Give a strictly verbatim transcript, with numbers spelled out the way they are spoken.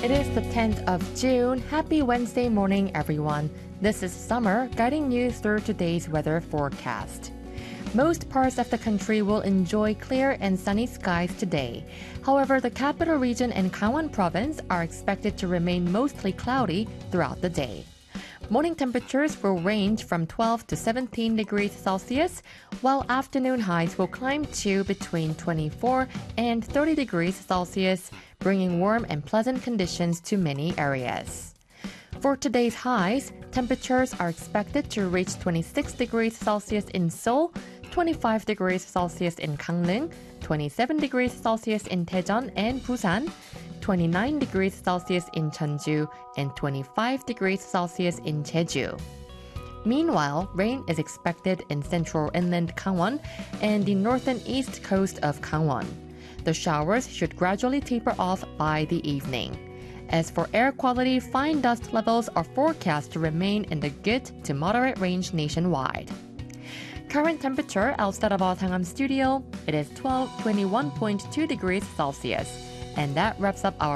It is the tenth of June. Happy Wednesday morning, everyone. This is Summer, guiding you through today's weather forecast. Most parts of the country will enjoy clear and sunny skies today. However, the capital region and Gangwon province are expected to remain mostly cloudy throughout the day. Morning temperatures will range from twelve to seventeen degrees Celsius, while afternoon highs will climb to between twenty-four and thirty degrees Celsius, bringing warm and pleasant conditions to many areas. For today's highs, temperatures are expected to reach twenty-six degrees Celsius in Seoul, twenty-five degrees Celsius in Gangneung, twenty-seven degrees Celsius in Daejeon and Busan, twenty-nine degrees Celsius in Jeonju, and twenty-five degrees Celsius in Jeju. Meanwhile, rain is expected in central inland Gangwon and the northern east coast of Gangwon. The showers should gradually taper off by the evening. As for air quality, fine dust levels are forecast to remain in the good to moderate range nationwide. Current temperature outside of our Sangam studio, it is twelve twenty-one point two degrees Celsius. And that wraps up our